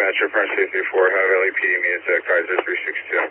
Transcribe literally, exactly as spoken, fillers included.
Dispatcher, Park three three four, have L A P D meet at Kaiser three six two.